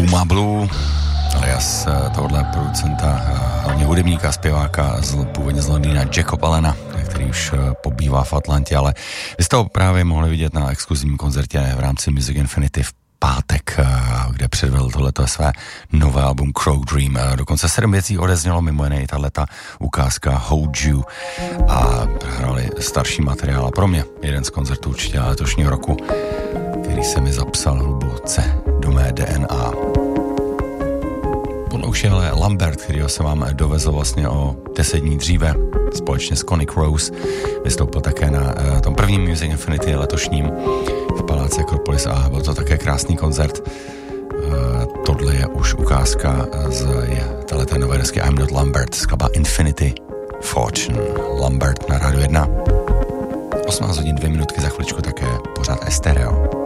Puma Blue, alias tohohle producenta, hlavně hudebníka, zpěváka původně z Londýna, Jacka Ballena, který už pobývá v Atlantě, ale vy jste ho právě mohli vidět na exkluzivním koncertě v rámci Music Infinity v pátek, kde předvedl tohleto své nové album Crow Dream. Dokonce 7 věcí odeznělo, mimo jiné i tato ukázka Hold You, a hrali starší materiál a pro mě jeden z koncertů určitě letošního roku, který se mi zapsal hluboce do mé DNA. Už je ale Lambert, kterýho se vám dovezl vlastně o 10 dní dříve společně s Connie Rose. Vystoupil také na tom prvním Music Infinity letošním v Paláci Akropolis a byl to také krásný koncert. Tohle je už ukázka z téhleté nové desky I'm Not Lambert, skladba Infinity Fortune. Lambert na Rádiu 1. 18 hodin 2 minutky, za chviličku také pořád Estereo.